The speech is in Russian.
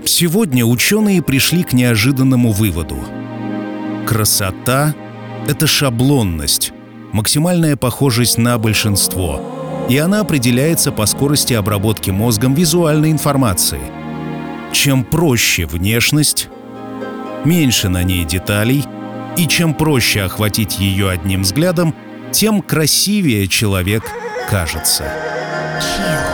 Сегодня ученые пришли к неожиданному выводу. Красота — это шаблонность, максимальная похожесть на большинство, и она определяется по скорости обработки мозгом визуальной информации. Чем проще внешность, меньше на ней деталей, и чем проще охватить ее одним взглядом, тем красивее человек кажется.